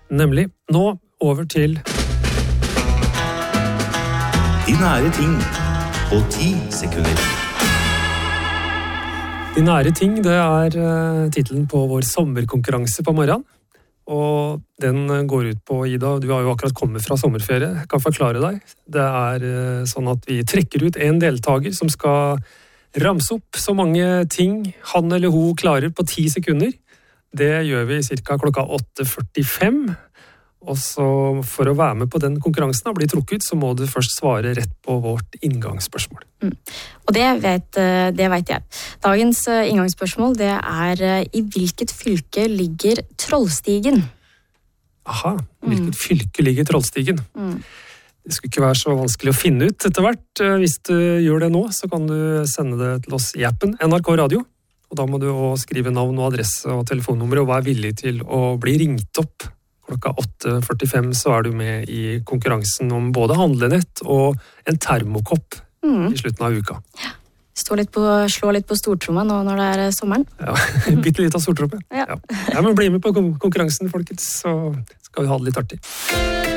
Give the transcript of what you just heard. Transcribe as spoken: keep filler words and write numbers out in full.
Nemlig. Nå over til De nære ting på ti sekunder. De nære ting, det er uh, titlen på vår sommerkonkurranse på morgenen. Og den går ut på, Ida, du har jo akkurat kommet fra sommerferie, jeg kan forklare deg. Det er uh, sånn at vi trekker ut en deltaker som skal ramse opp så mange ting han eller hun klarer på ti sekunder. Det gjør vi cirka klokka åtte førtifem. Og så for å være med på den konkurransen og bli trukket, så må du først svare rett på vårt inngangsspørsmål. Mm. Og det vet, det vet jeg. Dagens inngangsspørsmål, det er i hvilket fylke ligger Trollstigen? Aha, hvilket mm. fylke ligger Trollstigen? Mm. Det skulle ikke være så vanskelig å finne ut etter hvert. Hvis du gjør det nå, så kan du sende det til oss i appen N R K Radio. Og da må du også skrive navn og adresse og telefonnummer og være villig til å bli ringt opp. Klokka åtte førtifem så er du med i konkurransen om både handlenett og en termokopp mm. i slutten av uka. Ja. Stå litt på, slå litt på stortromma nå når det er sommeren. Ja, bitte litt av stortromme. Ja. Ja. Ja, men bli med på konkurransen, folkens, så skal vi ha det litt artig.